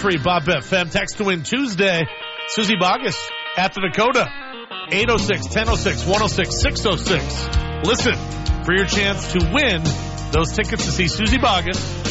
free Bob Bet Fem. Text to win Tuesday. Susie Bogus at the Dakota. 806, 1006, 106, 606. Listen for your chance to win those tickets to see Susie Bogus